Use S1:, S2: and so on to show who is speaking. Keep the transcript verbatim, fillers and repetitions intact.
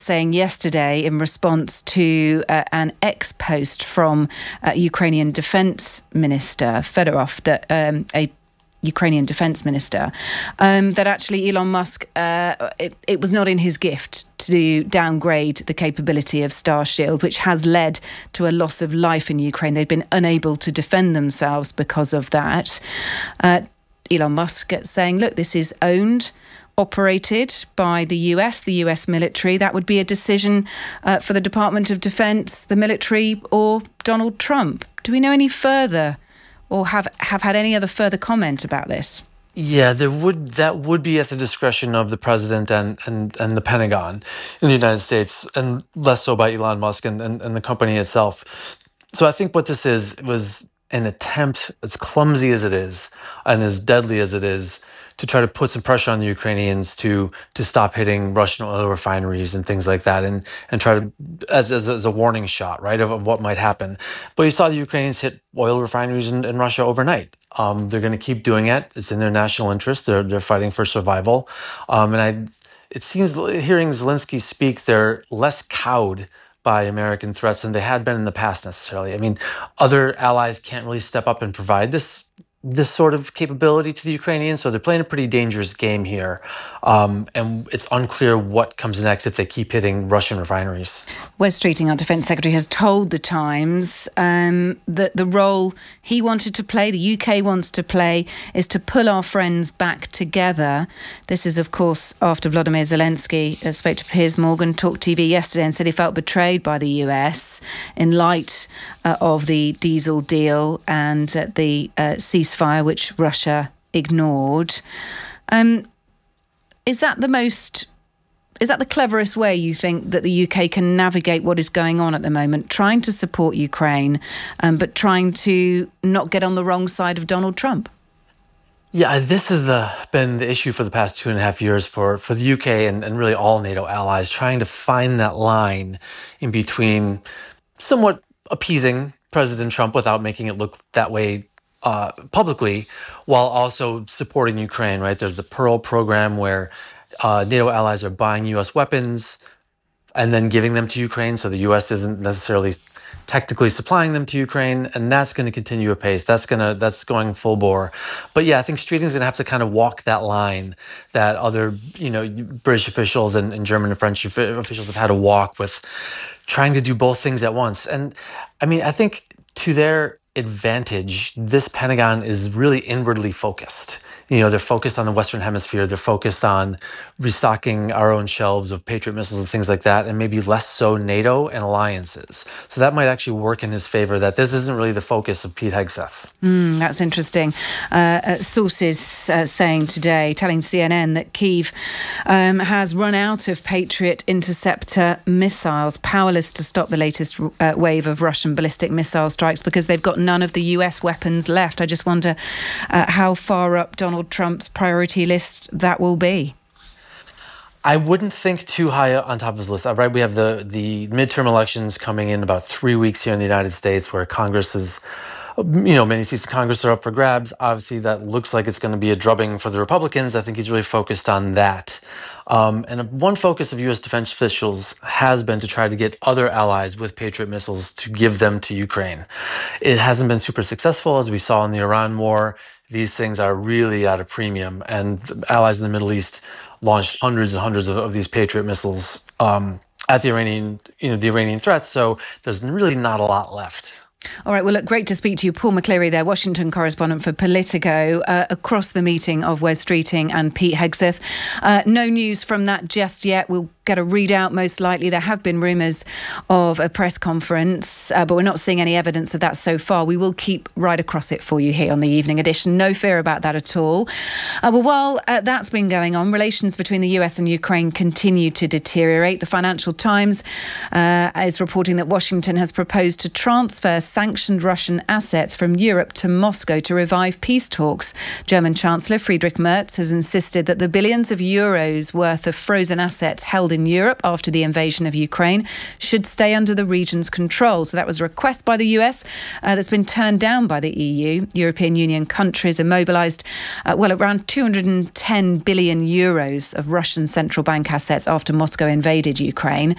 S1: saying yesterday in response to uh, an ex-post from uh, Ukrainian Defense Minister Fedorov, that um, a Ukrainian Defense Minister, um, that actually Elon Musk, uh, it, it was not in his gift to downgrade the capability of Starshield, which has led to a loss of life in Ukraine. They've been unable to defend themselves because of that. Uh, Elon Musk saying, look, this is owned, operated by the U S, the U S military. That would be a decision uh, for the Department of Defense, the military, or Donald Trump. Do we know any further or have, have had any other further comment about this?
S2: Yeah, there would that would be at the discretion of the president and, and, and the Pentagon in the United States, and less so by Elon Musk and, and, and the company itself. So I think what this is was an attempt, as clumsy as it is and as deadly as it is, to try to put some pressure on the Ukrainians to to stop hitting Russian oil refineries and things like that, and and try to as as, as a warning shot, right, of, of what might happen. But you saw the Ukrainians hit oil refineries in, in Russia overnight. Um, they're going to keep doing it. It's in their national interest. They're they're fighting for survival, um, and I. It seems hearing Zelensky speak, they're less cowed by American threats than they had been in the past necessarily. I mean, other allies can't really step up and provide this this sort of capability to the Ukrainians, so they're playing a pretty dangerous game here. Um, and it's unclear what comes next if they keep hitting Russian refineries.
S1: Wes Streeting, our Defence Secretary, has told The Times um, that the role he wanted to play, the U K wants to play, is to pull our friends back together. This is, of course, after Volodymyr Zelensky uh, spoke to Piers Morgan, Talk T V yesterday, and said he felt betrayed by the U S in light uh, of the diesel deal and uh, the uh, ceasefire, which Russia ignored. Um, is that the most... Is that the cleverest way, you think, that the U K can navigate what is going on at the moment, trying to support Ukraine, um, but trying to not get on the wrong side of Donald Trump?
S2: Yeah, this has the, been the issue for the past two and a half years for, for the U K and, and really all NATO allies, trying to find that line in between somewhat appeasing President Trump without making it look that way uh, publicly, while also supporting Ukraine, right? There's the Pearl program where Uh, NATO allies are buying U S weapons and then giving them to Ukraine, so the U S isn't necessarily technically supplying them to Ukraine, and that's going to continue apace. That's going to that's going full bore. But yeah, I think Streeting's going to have to kind of walk that line that other, you know, British officials and, and German and French officials have had to walk with, trying to do both things at once. And I mean, I think to their advantage, this Pentagon is really inwardly focused. You know, they're focused on the Western Hemisphere. They're focused on restocking our own shelves of Patriot missiles and things like that, and maybe less so NATO and alliances. So that might actually work in his favor, that this isn't really the focus of Pete Hegseth.
S1: Mm, that's interesting. Uh, uh, sources uh, saying today, telling C N N that Kyiv um, has run out of Patriot interceptor missiles, powerless to stop the latest uh, wave of Russian ballistic missile strikes because they've got none of the U S weapons left. I just wonder uh, how far up Donald Trump's priority list that will be.
S2: I wouldn't think too high on top of his list. Right, we have the, the midterm elections coming in about three weeks here in the United States, where Congress is, you know, many seats in Congress are up for grabs. Obviously, that looks like it's going to be a drubbing for the Republicans. I think he's really focused on that. Um, and one focus of U S defense officials has been to try to get other allies with Patriot missiles to give them to Ukraine. It hasn't been super successful, as we saw in the Iran war. These things are really at a premium, and allies in the Middle East launched hundreds and hundreds of, of these Patriot missiles um, at the Iranian, you know, the Iranian threats. So there's really not a lot left.
S1: All right, well, look, great to speak to you. Paul McCleary there, Washington correspondent for Politico, uh, across the meeting of Wes Streeting and Pete Hegseth. Uh, no news from that just yet. We'll get a readout most likely. There have been rumours of a press conference, uh, but we're not seeing any evidence of that so far. We will keep right across it for you here on the evening edition. No fear about that at all. Uh, well, while uh, that's been going on, relations between the U S and Ukraine continue to deteriorate. The Financial Times uh, is reporting that Washington has proposed to transfer sanctioned Russian assets from Europe to Moscow to revive peace talks. German Chancellor Friedrich Merz has insisted that the billions of euros worth of frozen assets held in in Europe after the invasion of Ukraine should stay under the region's control. So that was a request by the U S uh, that's been turned down by the E U. European Union countries immobilised, uh, well, around two hundred ten billion euros of Russian central bank assets after Moscow invaded Ukraine.